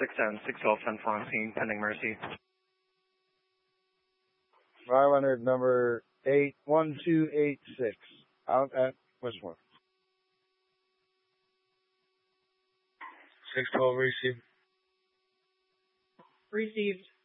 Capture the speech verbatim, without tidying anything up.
six ten, six twelve, ten four on scene, pending Mercy. five hundred, number eight one two eight six, out at Westmore. six twelve received. Received.